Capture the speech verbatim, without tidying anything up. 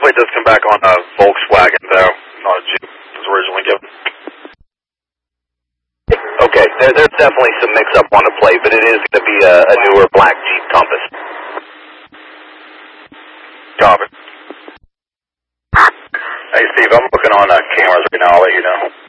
plate does come back on a Volkswagen, though, not a Jeep. It was originally given. Okay, there, there's definitely some mix-up on the plate, but it is going to be a, a newer black Jeep Compass. Copy. Hey, Steve, I'm looking on uh, cameras right now. I'll let you know.